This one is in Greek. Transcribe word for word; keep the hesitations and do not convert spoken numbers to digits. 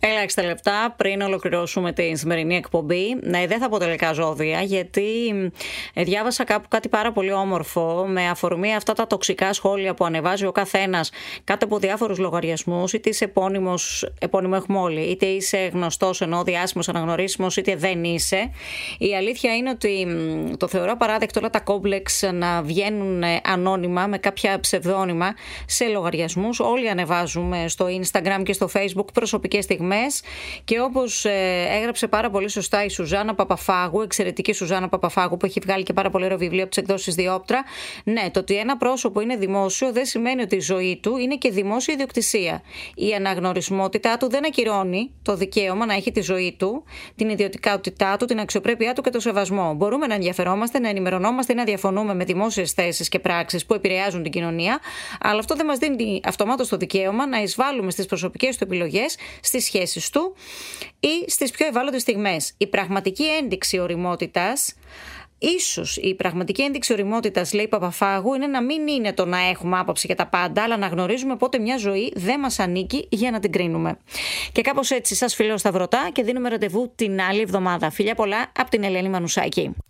Ελάχιστα λεπτά πριν ολοκληρώσουμε τη σημερινή εκπομπή. Ναι, δεν θα πω τελικά ζώδια, γιατί διάβασα κάπου κάτι πάρα πολύ όμορφο με αφορμή αυτά τα τοξικά σχόλια που ανεβάζει ο καθένας κάτω από διάφορους λογαριασμούς. Είτε είσαι επώνυμος, επώνυμο έχουμε όλοι, είτε είσαι γνωστός ενώ διάσημος, αναγνωρίσιμος, είτε δεν είσαι. Η αλήθεια είναι ότι το θεωρώ παράδεκτο όλα τα κόμπλεξ να βγαίνουν ανώνυμα με κάποια ψευδόνυμα σε λογαριασμούς. Όλοι ανεβάζουμε στο Instagram και στο Facebook προσωπικές στιγμές, και όπως ε, έγραψε πάρα πολύ σωστά η Σουζάννα Παπαφάγου, εξαιρετική Σουζάννα Παπαφάγου, που έχει βγάλει και πάρα πολύ ωραίο βιβλίο από τις εκδόσεις Διόπτρα, ναι, το ότι ένα πρόσωπο είναι δημόσιο δεν σημαίνει ότι η ζωή του είναι και δημόσια ιδιοκτησία. Η αναγνωρισμότητά του δεν ακυρώνει το δικαίωμα να έχει τη ζωή του, την ιδιωτικότητά του, την αξιοπρέπειά του και το σεβασμό. Μπορούμε να ενδιαφερόμαστε, να ενημερωνόμαστε ή να διαφωνούμε με δημόσιες θέσεις και πράξεις που επηρεάζουν την κοινωνία, αλλά αυτό δεν μας δίνει αυτομάτως το δικαίωμα να εισβάλλουμε στις προσωπικές του επιλογές, στις σχέσεις του ή στις πιο ευάλωτες στιγμές. Η πραγματική ένδειξη ωριμότητας, ίσως η πραγματική ένδειξη ωριμότητας, λέει Παπαφάγου, είναι να μην είναι το να έχουμε άποψη για τα πάντα, αλλά να γνωρίζουμε πότε μια ζωή δεν μας ανήκει για να την κρίνουμε. Και κάπως έτσι σας φιλώ σταυρωτά και δίνουμε ραντεβού την άλλη εβδομάδα. Φιλιά πολλά από την Ελένη Μανουσάκη.